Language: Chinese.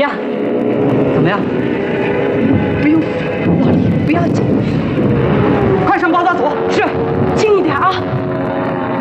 怎么样？不用，老李，不要紧。